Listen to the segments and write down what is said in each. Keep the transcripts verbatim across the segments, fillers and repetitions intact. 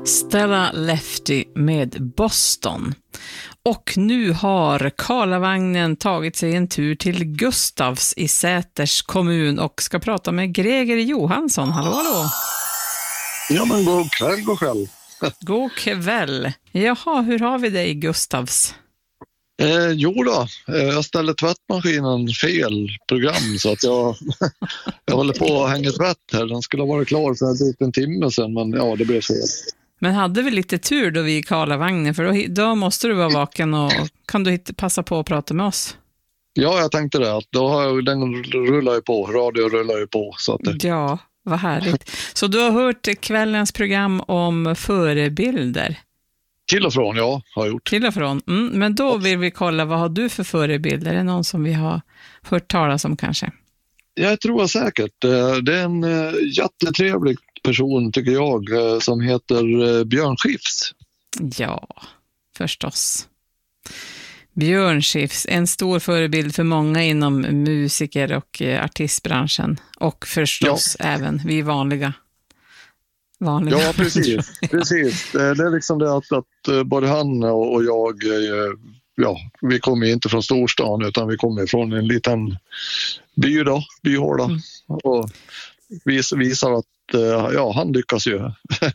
Stella Lefty med Boston. Och nu har Karlavagnen tagit sig en tur till Gustavs i Säters kommun och ska prata med Greger Johansson. Hallå, hallå. Ja, men god kväll, god kväll. God kväll. Jaha, hur har vi det i Gustavs? Eh, jo då, eh, jag ställde tvättmaskinen fel program så att jag, jag håller på att hänga tvätt här. Den skulle ha varit klar för en timme sedan, men ja, det blev fel. Men hade vi lite tur då vi i Karlavagnen, för då, då måste du vara vaken och kan du hitta, passa på att prata med oss? Ja, jag tänkte det. Att då har jag, den rullar ju på, radio rullar ju på. Så att det... Ja, vad härligt. Så du har hört kvällens program om förebilder? Till och från, ja, har jag gjort. Till och från. Mm, men då vill vi kolla, vad har du för förebilder? Är det någon som vi har hört talas om kanske? Jag tror säkert. Det är en jättetrevlig person tycker jag som heter Björn Skifs. Ja, förstås. Björn Skifs, en stor förebild för många inom musiker- och artistbranschen. Och förstås ja. Även vi vanliga. vanliga. Ja, precis. precis. Det är liksom det att, att både han och jag, ja, vi kommer inte från storstan utan vi kommer från en liten by då, byhåla. Mm. Och vis, visar att ja, han lyckas ju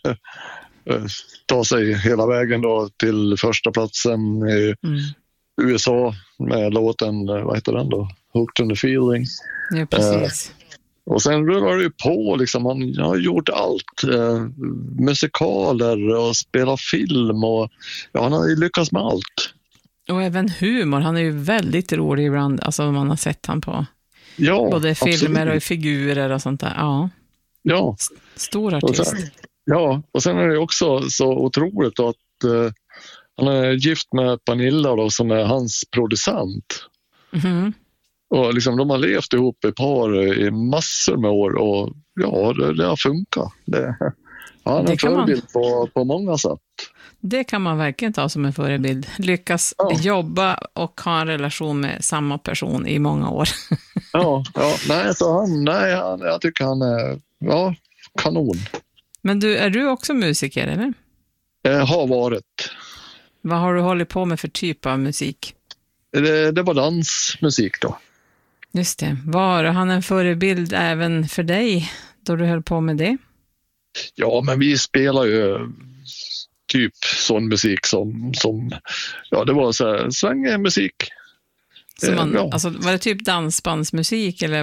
ta sig hela vägen då till första platsen i mm. U S A med låten, vad heter den då? Hooked on the Feeling. Ja, precis. Eh, och sen rullar det ju på liksom, han har gjort allt. Eh, musikaler och spelat film och ja, han har ju lyckats med allt. Och även humor, han är ju väldigt rolig ibland, alltså man har sett han på ja, både filmer absolut. Och figurer och sånt där. Ja. Ja. Stor artist. Och sen, ja, och sen är det också så otroligt att eh, han är gift med Pernilla då, som är hans producent. Mm. Och liksom, de har levt ihop i par i massor med år och ja, det, det har funkat. Det, han är en förebild man... på, på många sätt. Det kan man verkligen ta som en förebild. Lyckas ja. Jobba och ha en relation med samma person i många år. ja, ja, nej, så han, nej han, jag tycker han är ja, kanon. Men du, är du också musiker, eller? Jag har varit. Vad har du hållit på med för typ av musik? Det, det var dansmusik då. Just det. Var han en förebild även för dig då du höll på med det? Ja, men vi spelar ju typ sån musik som, som ja, det var så här svängmusik. Så man, ja. Alltså, var det typ dansbandsmusik eller